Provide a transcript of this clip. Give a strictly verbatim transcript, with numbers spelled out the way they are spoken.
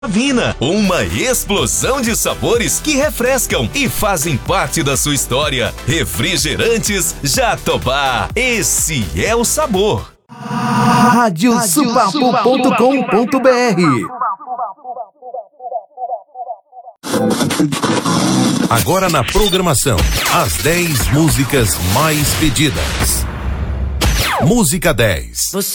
Vina, uma explosão de sabores que refrescam e fazem parte da sua história. Refrigerantes Jatobá, esse é o sabor. Rádio Supapu ponto com ponto br. Agora na programação, as dez músicas mais pedidas. Música dez.